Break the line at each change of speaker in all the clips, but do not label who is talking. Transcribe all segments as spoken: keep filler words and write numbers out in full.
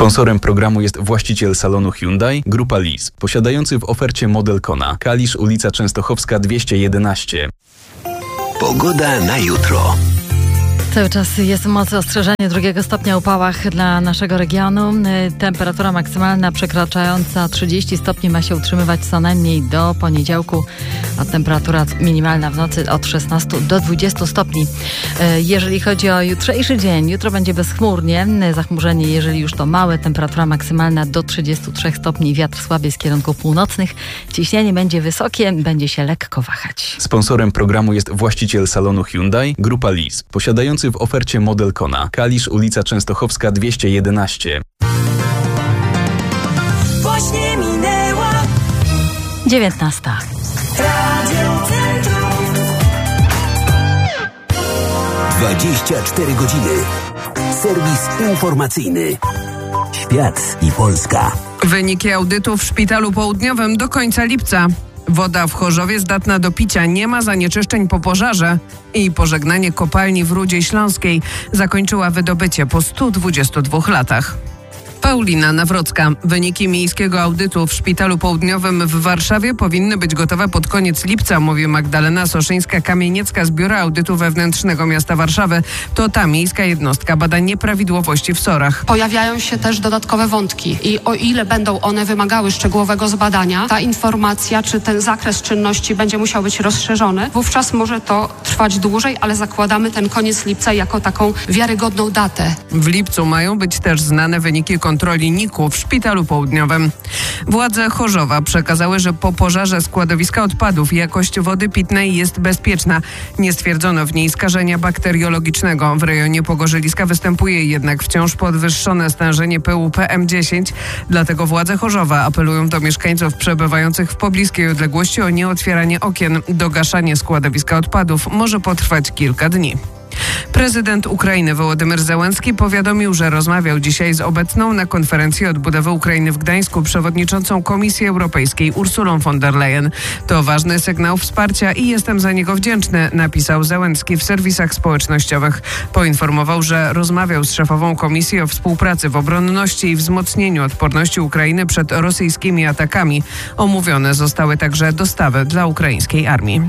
Sponsorem programu jest właściciel salonu Hyundai, Grupa Lis, posiadający w ofercie model Kona. Kalisz, ulica Częstochowska dwieście jedenaście.
Pogoda na jutro.
Cały czas jest mocy ostrzeżenie drugiego stopnia upałach dla naszego regionu. Temperatura maksymalna przekraczająca trzydzieści stopni ma się utrzymywać co najmniej do poniedziałku, a temperatura minimalna w nocy od szesnastu do dwudziestu stopni. Jeżeli chodzi o jutrzejszy dzień, jutro będzie bezchmurnie, zachmurzenie jeżeli już to małe, temperatura maksymalna do trzydziestu trzech stopni, wiatr słaby z kierunków północnych, ciśnienie będzie wysokie, będzie się lekko wahać.
Sponsorem programu jest właściciel salonu Hyundai, Grupa Lis, posiadający w ofercie model Kona. Kalisz, ulica Częstochowska dwieście jedenaście.
Właśnie minęła
dziewiętnasta.
Radio Centrum.
dwadzieścia cztery godziny. Serwis informacyjny. Świat i Polska.
Wyniki audytu w Szpitalu Południowym do końca lipca. Woda w Chorzowie zdatna do picia, nie ma zanieczyszczeń po pożarze i pożegnanie kopalni w Rudzie Śląskiej zakończyła wydobycie po stu dwudziestu dwóch latach. Paulina Nawrocka. Wyniki miejskiego audytu w Szpitalu Południowym w Warszawie powinny być gotowe pod koniec lipca, mówi Magdalena Soszyńska-Kamieniecka z Biura Audytu Wewnętrznego Miasta Warszawy. To ta miejska jednostka bada nieprawidłowości w sorach.
Pojawiają się też dodatkowe wątki i o ile będą one wymagały szczegółowego zbadania, ta informacja czy ten zakres czynności będzie musiał być rozszerzony, wówczas może to trwać dłużej, ale zakładamy ten koniec lipca jako taką wiarygodną datę.
W lipcu mają być też znane wyniki kontroli N I K-u w Szpitalu Południowym. Władze Chorzowa przekazały, że po pożarze składowiska odpadów jakość wody pitnej jest bezpieczna. Nie stwierdzono w niej skażenia bakteriologicznego. W rejonie Pogorzyliska występuje jednak wciąż podwyższone stężenie pyłu P M dziesięć. Dlatego władze Chorzowa apelują do mieszkańców przebywających w pobliskiej odległości o nieotwieranie okien. Dogaszanie składowiska odpadów może potrwać kilka dni. Prezydent Ukrainy Wołodymyr Zełenski powiadomił, że rozmawiał dzisiaj z obecną na konferencji odbudowy Ukrainy w Gdańsku przewodniczącą Komisji Europejskiej Ursulą von der Leyen. To ważny sygnał wsparcia i jestem za niego wdzięczny, napisał Zełenski w serwisach społecznościowych. Poinformował, że rozmawiał z szefową Komisji o współpracy w obronności i wzmocnieniu odporności Ukrainy przed rosyjskimi atakami. Omówione zostały także dostawy dla ukraińskiej armii.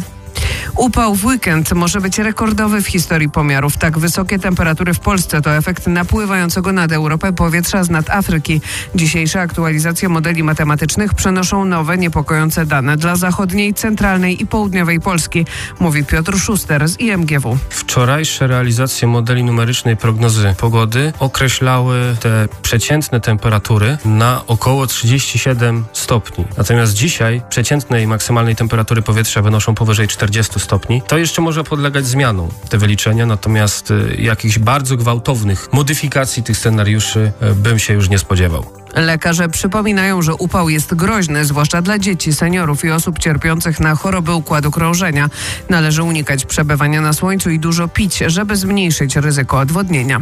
Upał w weekend może być rekordowy w historii pomiarów. Tak wysokie temperatury w Polsce to efekt napływającego nad Europę powietrza z nad Afryki. Dzisiejsze aktualizacje modeli matematycznych przenoszą nowe, niepokojące dane dla zachodniej, centralnej i południowej Polski, mówi Piotr Szuster z I M G W.
Wczorajsze realizacje modeli numerycznej prognozy pogody określały te przeciętne temperatury na około trzydzieści siedem stopni. Natomiast dzisiaj przeciętnej maksymalnej temperatury powietrza wynoszą powyżej czterdziestu stopni. To jeszcze może podlegać zmianom, te wyliczenia, natomiast y, jakichś bardzo gwałtownych modyfikacji tych scenariuszy y, bym się już nie spodziewał.
Lekarze przypominają, że upał jest groźny, zwłaszcza dla dzieci, seniorów i osób cierpiących na choroby układu krążenia. Należy unikać przebywania na słońcu i dużo pić, żeby zmniejszyć ryzyko odwodnienia.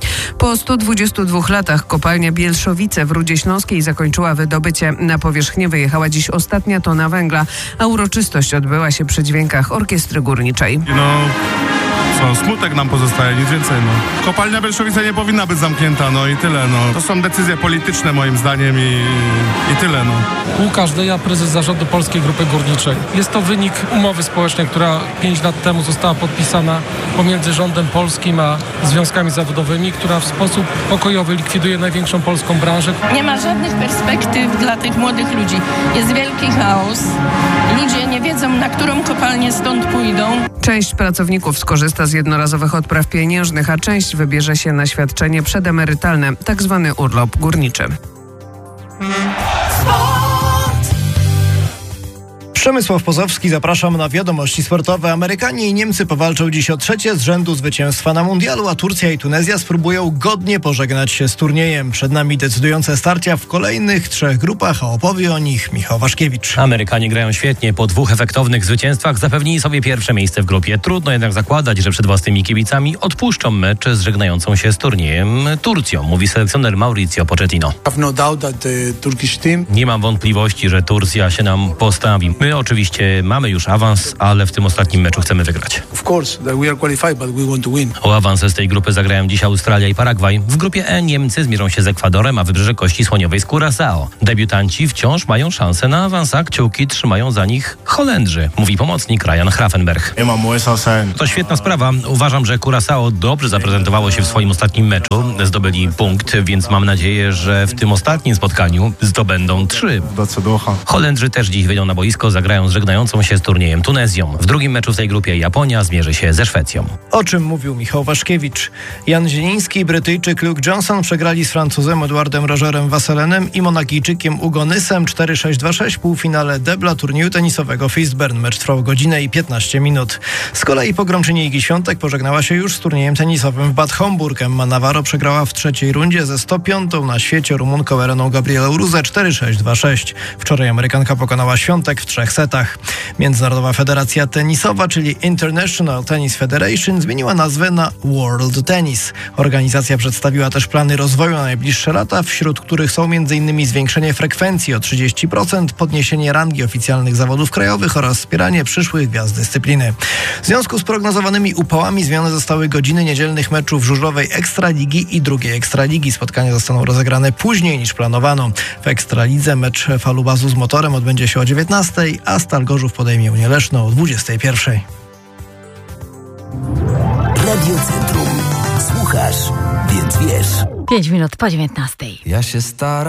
Po stu dwudziestu dwóch latach kopalnia Bielszowice w Rudzie Śląskiej zakończyła wydobycie. Na powierzchnię wyjechała dziś ostatnia tona węgla, a uroczystość odbyła się przy dźwiękach orkiestry górniczej.
No, co, smutek nam pozostaje, nic więcej, no. Kopalnia Bielszowice nie powinna być zamknięta, no i tyle, no. To są decyzje polityczne moim zdaniem i, i tyle, no.
Łukasz Deja, prezes zarządu Polskiej Grupy Górniczej. Jest to wynik umowy społecznej, która pięć lat temu została podpisana pomiędzy rządem polskim a związkami zawodowymi, która w sposób pokojowy likwiduje największą polską branżę.
Nie ma żadnych perspektyw dla tych młodych ludzi. Jest wielki chaos. Ludzie nie wiedzą, na którą kopalnię stąd pójdą.
Część pracowników skorzysta z jednorazowych odpraw pieniężnych, a część wybierze się na świadczenie przedemerytalne, tak zwany urlop górniczy.
Przemysław Pozowski, zapraszam na wiadomości sportowe. Amerykanie i Niemcy powalczą dziś o trzecie z rzędu zwycięstwa na mundialu, a Turcja i Tunezja spróbują godnie pożegnać się z turniejem. Przed nami decydujące starcia w kolejnych trzech grupach, a opowie o nich Michał Waszkiewicz.
Amerykanie grają świetnie. Po dwóch efektownych zwycięstwach zapewnili sobie pierwsze miejsce w grupie. Trudno jednak zakładać, że przed własnymi kibicami odpuszczą mecz z żegnającą się z turniejem Turcją, mówi selekcjoner Mauricio Pochettino. Nie mam wątpliwości, że Turcja się nam postawi. My My oczywiście mamy już awans, ale w tym ostatnim meczu chcemy wygrać.
Of course, that we are qualified, but we want to win.
O awans z tej grupy zagrają dziś Australia i Paragwaj. W grupie E Niemcy zmierzą się z Ekwadorem, a Wybrzeże Kości Słoniowej z Curaçao. Debiutanci wciąż mają szansę na awans, a kciuki trzymają za nich Holendrzy, mówi pomocnik Ryan Gravenberch. To świetna sprawa. Uważam, że Curaçao dobrze zaprezentowało się w swoim ostatnim meczu. Zdobyli punkt, więc mam nadzieję, że w tym ostatnim spotkaniu zdobędą trzy. Holendrzy też dziś wyjdą na boisko, zagrają z żegnającą się z turniejem Tunezją. W drugim meczu w tej grupie Japonia zmierzy się ze Szwecją.
O czym mówił Michał Waszkiewicz. Jan Zieliński i Brytyjczyk Luke Johnson przegrali z Francuzem Edwardem Rogerem Wasselenem i Monakijczykiem Ugo Nysem cztery sześć dwa sześć w półfinale debla turnieju tenisowego w Eastbourne. Mecz trwał godzinę i piętnaście minut. Z kolei pogromczyni Igi Świątek pożegnała się już z turniejem tenisowym w Bad Homburg. Emma Navarro przegrała w trzeciej rundzie ze sto piątą na świecie Rumunką Ereną Gabrielą Ruzę cztery sześć dwa sześć. Wczoraj Amerykanka pokonała Świątek w trzech setach. Międzynarodowa Federacja Tenisowa, czyli International Tennis Federation, zmieniła nazwę na World Tennis. Organizacja przedstawiła też plany rozwoju na najbliższe lata, wśród których są m.in. zwiększenie frekwencji o trzydzieści procent, podniesienie rangi oficjalnych zawodów krajowych oraz wspieranie przyszłych gwiazd dyscypliny. W związku z prognozowanymi upałami zmienione zostały godziny niedzielnych meczów żużlowej Ekstraligi i drugiej Ekstraligi. Spotkania zostaną rozegrane później niż planowano. W Ekstralidze mecz Falubazu z Motorem odbędzie się o dziewiętnastej, a Stal Gorzów podejmie Unię Leszno o dwudziestej pierwszej.
Radio Centrum. Słuchasz, więc wiesz.
Pięć minut po dziewiętnastej.
Ja się staram.